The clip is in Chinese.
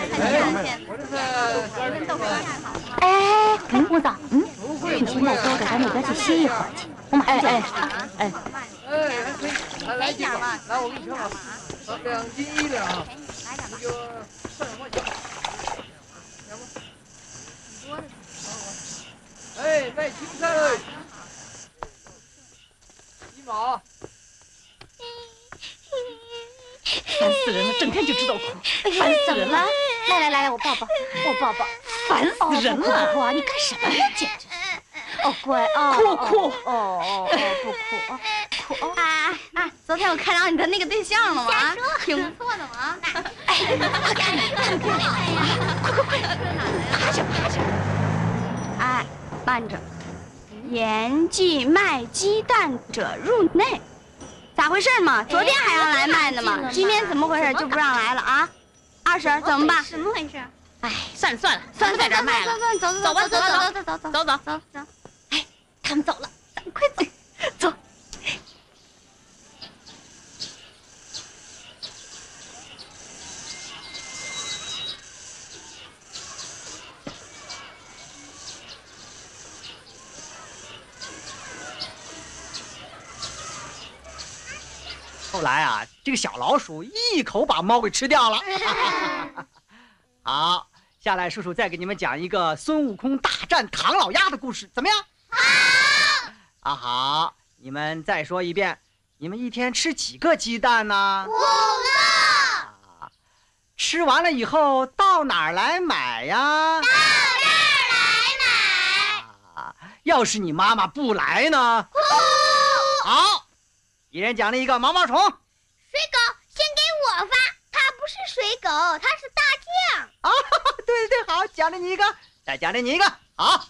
哎，木子，去秦某沟给咱那边去歇一会儿去，我马上就来。 可以，来几个，来我给你称好，2斤1两，不就30块钱？哎，卖青菜嘞，1毛。 烦死人了，整天就知道哭，烦死人了！ 来，我抱抱， 烦死人了！ 哭，你干什么呀？简直！哦，乖啊！ 哭！ 不哭啊！昨天我看到你的那个对象了吗？挺不错的嘛！哎，我看你，快！趴下！哎，慢着！严禁卖鸡蛋者入内。咋回事嘛？昨天还让来卖呢嘛，今天怎么回事就不让来了啊？20怎么办？什么回事？ 哎，算了，在这儿卖了。走吧。 哎，他们走了，咱们快走。 后来啊，这个小老鼠一口把猫给吃掉了。好，下来叔叔再给你们讲一个孙悟空大战唐老鸭的故事，怎么样？好。好，你们再说一遍，你们一天吃几个鸡蛋呢？5个。吃完了以后到哪儿来买呀？到这儿来买。要是你妈妈不来呢？哭。好。一人奖励一个毛毛虫。水狗，先给我发，它不是水狗，它是大象。 对，好，奖励你一个，再奖励你一个，好。